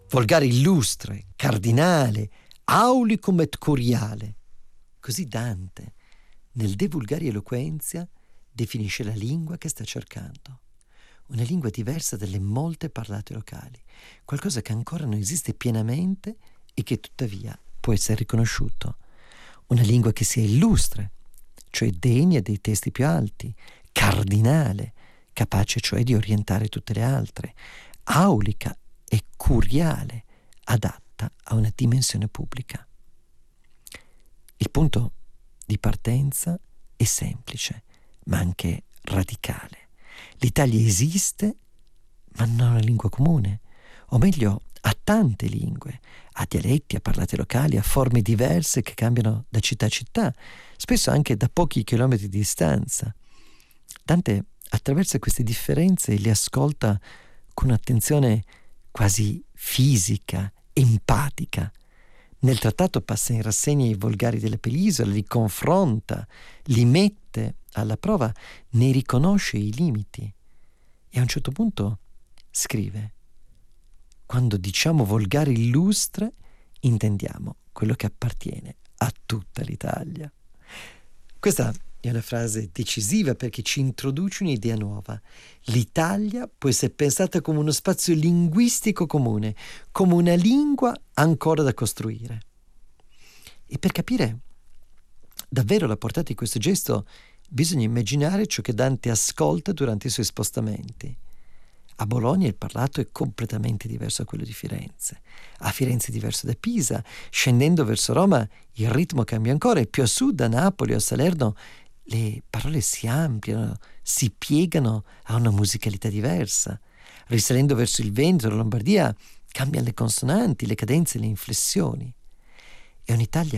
volgare illustre, cardinale, aulicum et curiale. Così Dante, nel De Vulgari Eloquentia, definisce la lingua che sta cercando. Una lingua diversa dalle molte parlate locali, qualcosa che ancora non esiste pienamente e che tuttavia può essere riconosciuto. Una lingua che sia illustre, cioè degna dei testi più alti, cardinale, capace cioè di orientare tutte le altre, aulica e curiale, adatta a una dimensione pubblica. Il punto di partenza è semplice, ma anche radicale. L'Italia esiste, ma non ha una lingua comune, o meglio, ha tante lingue, ha dialetti, ha parlate locali, ha forme diverse che cambiano da città a città, spesso anche da pochi chilometri di distanza. Dante attraversa queste differenze e le ascolta con un'attenzione quasi fisica, empatica. Nel trattato passa in rassegna i volgari della penisola, li confronta, li mette alla prova, ne riconosce i limiti e a un certo punto scrive: quando diciamo volgare illustre intendiamo quello che appartiene a tutta l'Italia. Questa è una frase decisiva perché ci introduce un'idea nuova. L'Italia può essere pensata come uno spazio linguistico comune, come una lingua ancora da costruire. E per capire davvero la portata di questo gesto bisogna immaginare ciò che Dante ascolta durante i suoi spostamenti. A Bologna il parlato è completamente diverso da quello di Firenze. A Firenze è diverso da Pisa. Scendendo verso Roma il ritmo cambia ancora e più a sud, a Napoli o a Salerno, le parole si ampliano, si piegano a una musicalità diversa. Risalendo verso il Veneto e la Lombardia cambiano le consonanti, le cadenze e le inflessioni. È un'Italia